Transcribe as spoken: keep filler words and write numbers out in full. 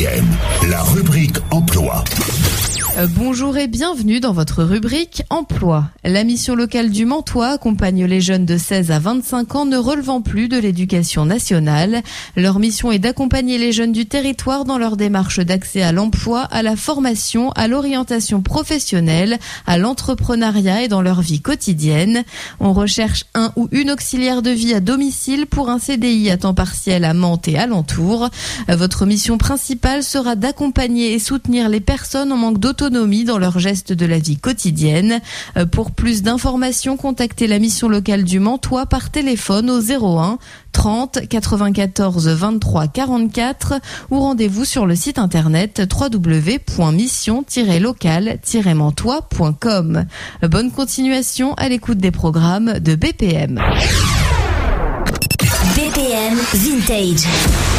quotidienne, la rubrique emploi. Euh, bonjour et bienvenue dans votre rubrique Emploi. La mission locale du Mantois accompagne les jeunes de seize à vingt-cinq ans ne relevant plus de l'éducation nationale. Leur mission est d'accompagner les jeunes du territoire dans leur démarche d'accès à l'emploi, à la formation, à l'orientation professionnelle, à l'entrepreneuriat et dans leur vie quotidienne. On recherche un ou une auxiliaire de vie à domicile pour un C D I à temps partiel à Mantes et alentours. Votre mission principale sera d'accompagner et soutenir les personnes en manque d'autonomie dans leurs gestes de la vie quotidienne. Pour plus d'informations, contactez la mission locale du Mantois par téléphone au zéro un trente quatre-vingt-quatorze vingt-trois quarante-quatre ou rendez-vous sur le site internet w w w point mission tiret locale tiret mantois point com. Bonne continuation à l'écoute des programmes de B P M. B P M Vintage.